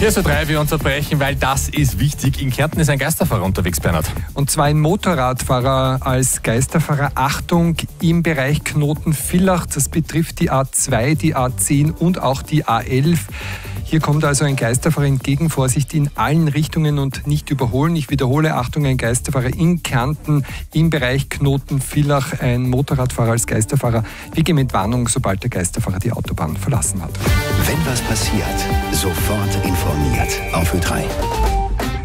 4:03 wir unterbrechen, weil das ist wichtig. In Kärnten ist ein Geisterfahrer unterwegs, Bernhard. Und zwar ein Motorradfahrer als Geisterfahrer. Achtung, im Bereich Knoten-Villach. Das betrifft die A2, die A10 und auch die A11. Hier kommt also ein Geisterfahrer entgegen. Vorsicht in allen Richtungen und nicht überholen. Ich wiederhole, Achtung, ein Geisterfahrer in Kärnten im Bereich Knoten-Villach. Ein Motorradfahrer als Geisterfahrer. Wir geben Entwarnung, sobald der Geisterfahrer die Autobahn verlassen hat. Wenn was passiert, sofort informiert. Auf Ö3.